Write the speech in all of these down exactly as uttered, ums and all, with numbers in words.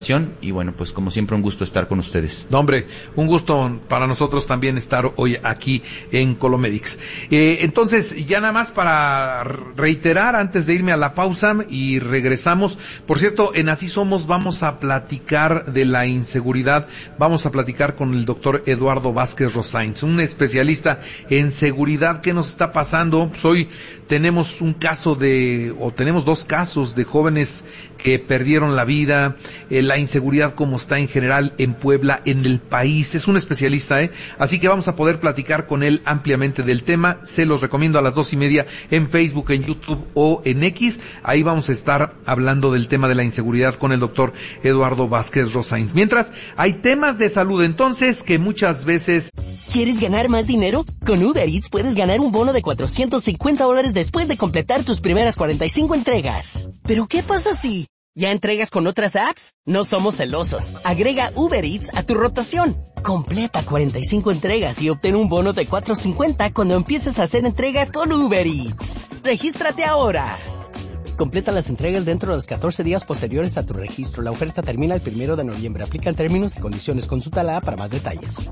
Y bueno, pues como siempre un gusto estar con ustedes. No, hombre, un gusto para nosotros también estar hoy aquí en Colomedics. Eh, entonces, ya nada más para reiterar antes de irme a la pausa y regresamos. Por cierto, en Así Somos vamos a platicar de la inseguridad. Vamos a platicar con el doctor Eduardo Vázquez Rosains, un especialista en seguridad. ¿Qué nos está pasando? Pues hoy tenemos un caso de, o tenemos dos casos de jóvenes que perdieron la vida, eh, la inseguridad como está en general en Puebla, en el país. Es un especialista, ¿eh? Así que vamos a poder platicar con él ampliamente del tema. Se los recomiendo a las dos y media en Facebook, en YouTube o en X. Ahí vamos a estar hablando del tema de la inseguridad con el doctor Eduardo Vázquez Rosains. Mientras, hay temas de salud entonces que muchas veces... ¿Quieres ganar más dinero? Con Uber Eats puedes ganar un bono de cuatrocientos cincuenta dólares después de completar tus primeras cuarenta y cinco entregas. ¿Pero qué pasa si ya entregas con otras apps? No somos celosos. Agrega Uber Eats a tu rotación. Completa cuarenta y cinco entregas y obtén un bono de cuatrocientos cincuenta cuando empieces a hacer entregas con Uber Eats. ¡Regístrate ahora! Completa las entregas dentro de los catorce días posteriores a tu registro. La oferta termina el primero de noviembre. Aplican términos y condiciones. Consulta la app para más detalles.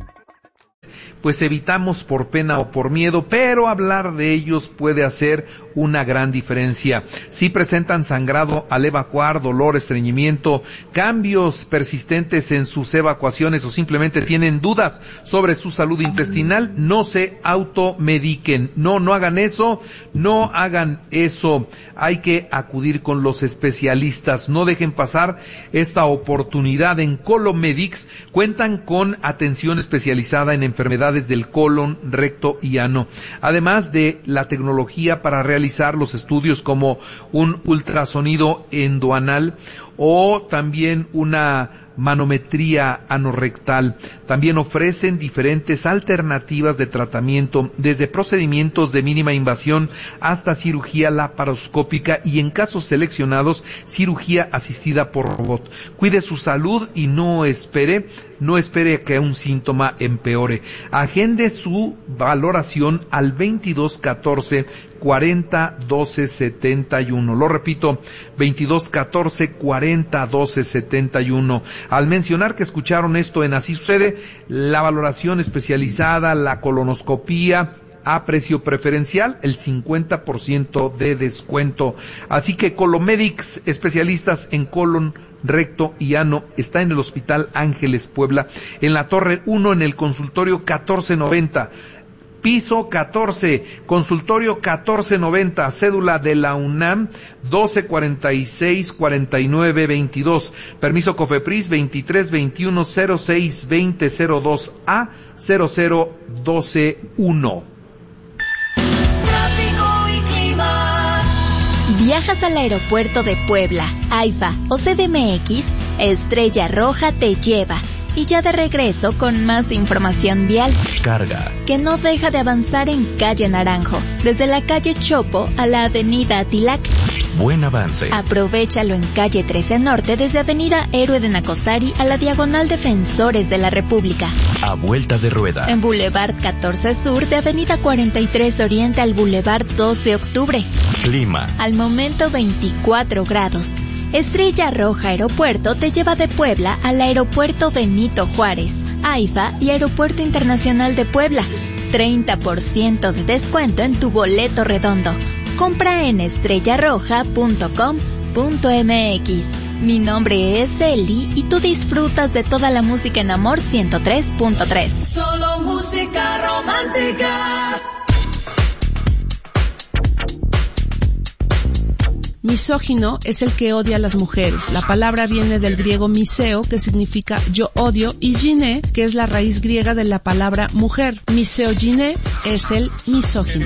Pues evitamos por pena o por miedo, pero hablar de ellos puede hacer una gran diferencia. Si presentan sangrado al evacuar, dolor, estreñimiento, cambios persistentes en sus evacuaciones o simplemente tienen dudas sobre su salud intestinal, no se automediquen. No, no hagan eso, no hagan eso. Hay que acudir con los especialistas. No dejen pasar esta oportunidad. En Colomedics cuentan con atención especializada en enfermedades del colon, recto y ano, además de la tecnología para realizar los estudios como un ultrasonido endoanal o también una manometría anorrectal. También ofrecen diferentes alternativas de tratamiento, desde procedimientos de mínima invasión hasta cirugía laparoscópica y, en casos seleccionados, cirugía asistida por robot. Cuide su salud y no espere, no espere que un síntoma empeore. Agende su valoración al veintidós catorce cuarenta doce setenta y uno. Lo repito, veintidós catorce cuarenta doce setenta y uno. Al mencionar que escucharon esto en Así Sucede, la valoración especializada, la colonoscopía, a precio preferencial, el cincuenta por ciento de descuento. Así que Colomedics, especialistas en colon, recto y ano, está en el Hospital Ángeles Puebla, en la Torre uno, en el consultorio catorce noventa. Piso catorce, consultorio catorce noventa, cédula de la UNAM doce cuarenta y seis cuarenta y nueve veintidós, permiso COFEPRIS veintitrés veintiuno cero seis veinte cero dos A cero cero doce uno. ¿Viajas al aeropuerto de Puebla, AIFA o C D M X? Estrella Roja te lleva. Y ya de regreso con más información vial. Carga. Que no deja de avanzar en Calle Naranjo, desde la calle Chopo a la avenida Atilac. Buen avance. Aprovechalo en calle trece Norte, desde avenida Héroe de Nacosari a la diagonal Defensores de la República. A vuelta de rueda. En Boulevard catorce Sur, de avenida cuarenta y tres Oriente al Boulevard dos de Octubre. Clima. Al momento veinticuatro grados. Estrella Roja Aeropuerto te lleva de Puebla al Aeropuerto Benito Juárez, AIFA y Aeropuerto Internacional de Puebla. treinta por ciento de descuento en tu boleto redondo. Compra en estrella roja punto com punto m x. Mi nombre es Eli y tú disfrutas de toda la música en Amor ciento tres punto tres. Solo música romántica. Misógino es el que odia a las mujeres. La palabra viene del griego miseo, que significa yo odio, y gine, que es la raíz griega de la palabra mujer. Misogyne es el misógino.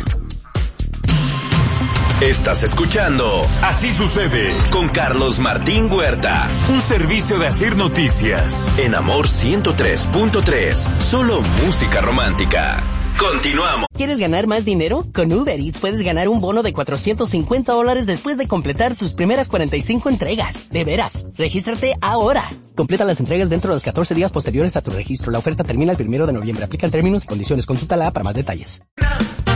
Estás escuchando Así Sucede con Carlos Martín Huerta, un servicio de Asir Noticias en Amor ciento tres punto tres. Solo música romántica. Continuamos. ¿Quieres ganar más dinero? Con Uber Eats puedes ganar un bono de cuatrocientos cincuenta dólares después de completar tus primeras cuarenta y cinco entregas. De veras, regístrate ahora. Completa las entregas dentro de los catorce días posteriores a tu registro. La oferta termina el primero de noviembre. Aplican términos y condiciones. Consulta la app para más detalles.